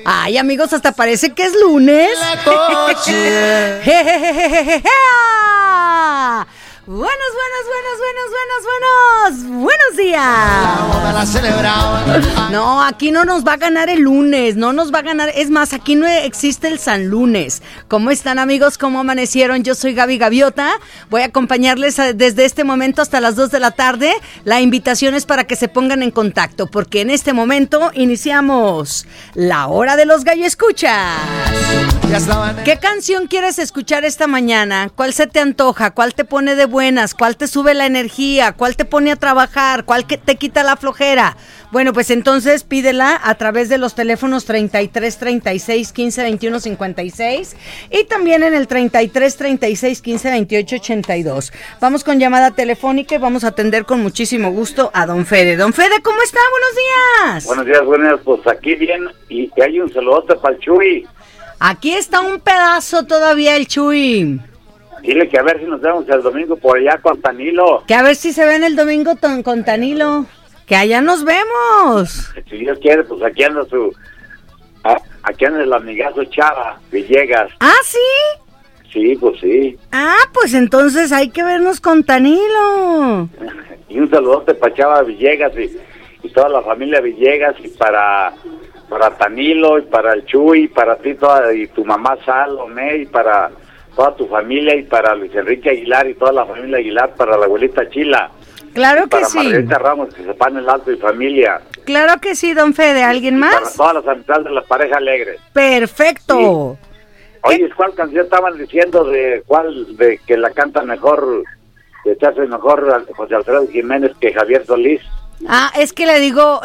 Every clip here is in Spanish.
Ay, amigos, hasta parece que es lunes. Buenos días. No, aquí no nos va a ganar el lunes, no nos va a ganar, es más, aquí no existe el San Lunes. ¿Cómo están, amigos? ¿Cómo amanecieron? Yo soy Gaby Gaviota, voy a acompañarles desde este momento hasta las 2 de la tarde. La invitación es para que se pongan en contacto, porque en este momento iniciamos la hora de los gallo escuchas. ¿Qué canción quieres escuchar esta mañana? ¿Cuál se te antoja? ¿Cuál te pone de buenas? ¿Cuál te sube la energía? ¿Cuál te pone a trabajar? ¿Cuál te quita la flojera? Bueno, pues entonces pídela a través de los teléfonos 33 36 15 21 56 y también en el 33 36 15 28 82. Vamos con llamada telefónica y vamos a atender con muchísimo gusto a don Fede. Don Fede, ¿cómo está? Buenos días. Buenos días, pues aquí bien, y que hay un saludote para el Chuy. Aquí está un pedazo todavía el Chuy. Dile que a ver si nos vemos el domingo por allá con Tanilo. Que a ver si se ven el domingo con Tanilo. Que allá nos vemos. Si Dios quiere, pues aquí anda aquí anda el amigazo Chava Villegas. ¿Ah, sí? Sí, pues sí. Ah, pues entonces hay que vernos con Tanilo. Y un saludote para Chava Villegas y toda la familia Villegas, y para Tanilo, y para el Chuy, y para ti toda, y tu mamá Salomé, y para toda tu familia, y para Luis Enrique Aguilar y toda la familia Aguilar, para la abuelita Chila. Claro que sí. Para Margarita Ramos, que se pan el alto y familia. Claro que sí, don Fede. ¿Alguien más? Para todas las amistades de la pareja alegre. Perfecto. Sí. Oye, ¿cuál canción estaban diciendo de que la canta mejor, que se hace mejor José Alfredo Jiménez que Javier Solís? Ah, es que le digo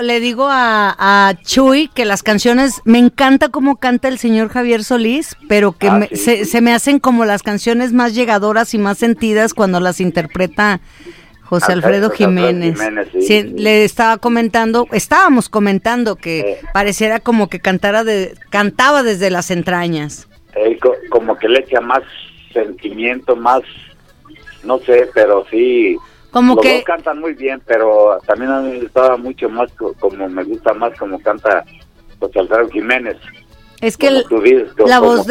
a Chuy que las canciones, me encanta cómo canta el señor Javier Solís, pero que se me hacen como las canciones más llegadoras y más sentidas cuando las interpreta José Alfredo Jiménez. Sí, le estábamos comentando que pareciera como que cantaba desde las entrañas. Como que le echa más sentimiento, más, no sé, pero sí. Como los que dos cantan muy bien, pero también a mí me gustaba mucho más, como me gusta más como canta José Alfredo Jiménez. Es que la voz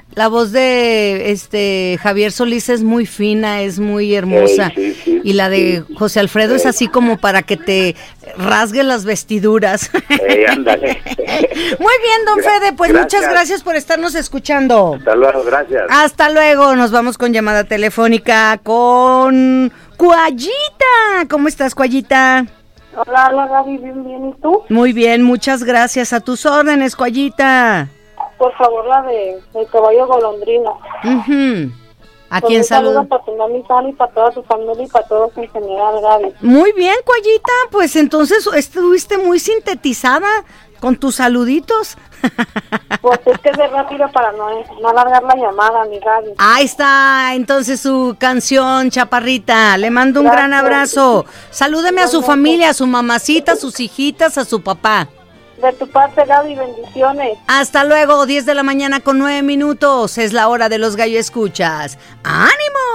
de Javier Solís es muy fina, es muy hermosa. Sí, y la de José Alfredo es así como para que te rasgue las vestiduras. Ándale. Muy bien, don Fede, pues muchas gracias por estarnos escuchando. Hasta luego, gracias. Hasta luego, nos vamos con llamada telefónica con Cuayita. ¿Cómo estás, Cuayita? Hola, Gaby, bien, ¿y tú? Muy bien, muchas gracias. A tus órdenes, Cuayita. Por favor, la de El Caballo Golondrina. ¿A quién saludas? Para tu mami Sally, y para toda tu familia y para todos en general, Gaby. Muy bien, Cuayita, pues entonces estuviste muy sintetizada con tus saluditos. Pues es que es de rápido para no alargar la llamada, mi Gaby. Ahí está, entonces su canción, chaparrita. Le mando un gran abrazo. Salúdeme a su familia, a su mamacita, a sus hijitas, a su papá. De tu parte, Gaby, bendiciones. Hasta luego, 10 de la mañana con 9 minutos. Es la hora de los gallo escuchas. ¡Ánimo!